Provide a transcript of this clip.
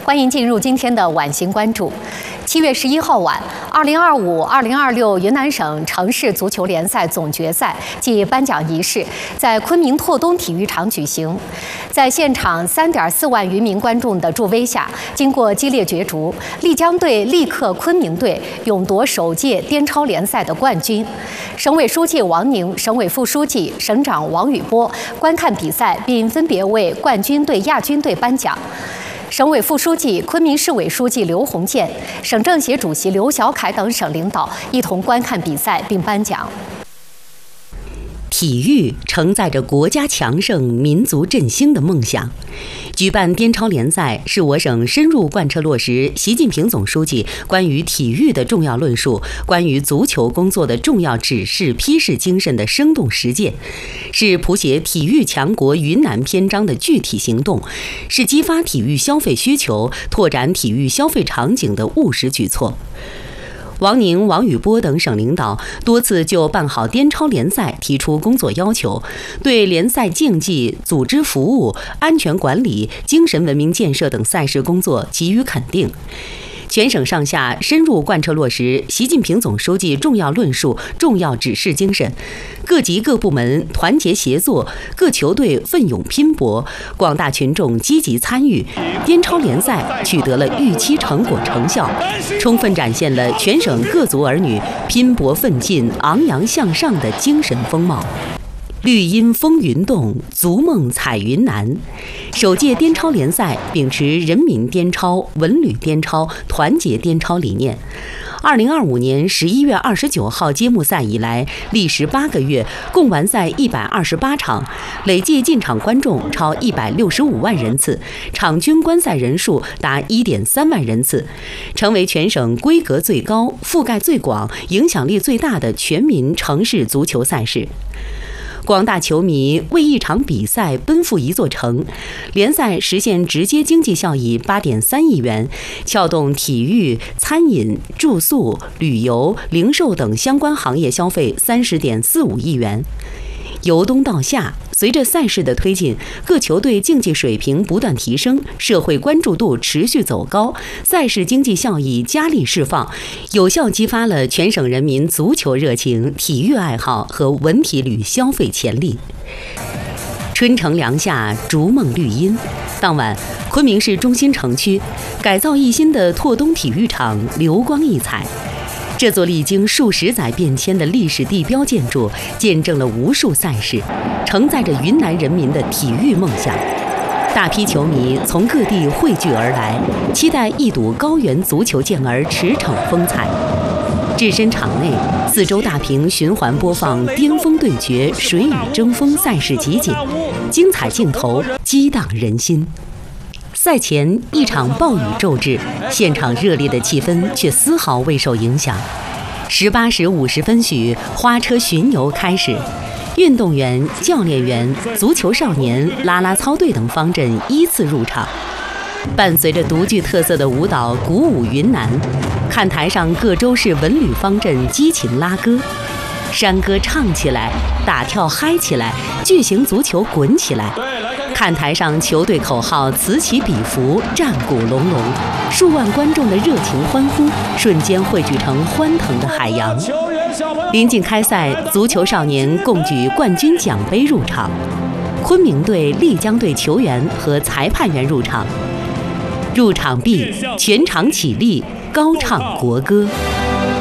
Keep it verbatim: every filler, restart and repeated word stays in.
欢迎进入今天的晚星关注。七月十一号晚，二零二五二零二六云南省城市足球联赛总决赛暨颁奖仪式在昆明拓东体育场举行。在现场三点四万余名观众的助威下，经过激烈角逐，丽江队力克昆明队，勇夺首届滇超联赛的冠军。省委书记王宁、省委副书记、省长王宇波观看比赛，并分别为冠军队、亚军队颁奖。省委副书记、昆明市委书记刘鸿建、省政协主席刘小凯等省领导一同观看比赛并颁奖。 体育承载着国家强盛、民族振兴的梦想。举办滇超联赛是我省深入贯彻落实习近平总书记关于体育的重要论述、关于足球工作的重要指示批示精神的生动实践，是谱写体育强国云南篇章的具体行动，是激发体育消费需求、拓展体育消费场景的务实举措。王宁、王宇波等省领导多次就办好滇超联赛提出工作要求，对联赛竞技、组织服务、安全管理、精神文明建设等赛事工作给予肯定。全省上下深入贯彻落实习近平总书记重要论述、重要指示精神，各级各部门团结协作，各球队奋勇拼搏，广大群众积极参与，滇超联赛取得了预期成果成效，充分展现了全省各族儿女拼搏奋进、昂扬向上的精神风貌。绿荫风云动，足梦彩云南。首届滇超联赛秉持人民滇超、文旅滇超、团结滇超理念。二零二五年十一月二十九号揭幕赛以来，历时八个月，共完赛一百二十八场，累计进场观众超一百六十五万人次，场均观赛人数达一点三万人次，成为全省规格最高、覆盖最广、影响力最大的全民城市足球赛事。广大球迷为一场比赛奔赴一座城，联赛实现直接经济效益八点三亿元，撬动体育、餐饮、住宿、旅游、零售等相关行业消费三十点四五亿元。由冬到夏，随着赛事的推进，各球队竞技水平不断提升，社会关注度持续走高，赛事经济效益加力释放，有效激发了全省人民足球热情、体育爱好和文体旅消费潜力。春城凉夏，逐梦绿荫。当晚，昆明市中心城区改造一新的拓东体育场流光溢彩。这座历经数十载变迁的历史地标建筑，见证了无数赛事，承载着云南人民的体育梦想。大批球迷从各地汇聚而来，期待一睹高原足球健儿驰骋风采。置身场内，四周大屏循环播放巅峰对决、水雨争锋赛事集锦，精彩镜头激荡人心。赛前一场暴雨骤至，现场热烈的气氛却丝毫未受影响。十八时五十分许，花车巡游开始，运动员、教练员、足球少年、啦啦操队等方阵依次入场，伴随着独具特色的舞蹈鼓舞云南，看台上各州市文旅方阵激情拉歌，山歌唱起来，打跳嗨起来，巨型足球滚起来。看台上球队口号此起彼伏，战鼓隆隆，数万观众的热情欢呼瞬间汇聚成欢腾的海洋。临近开赛，足球少年共举冠军奖杯入场，昆明队、丽江队球员和裁判员入场。入场毕，全场起立，高唱国歌。